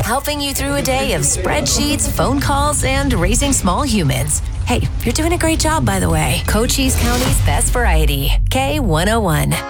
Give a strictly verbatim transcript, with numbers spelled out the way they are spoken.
helping you through a day of spreadsheets, phone calls, and raising small humans. Hey, you're doing a great job, by the way. Cochise County's best variety, K one oh one.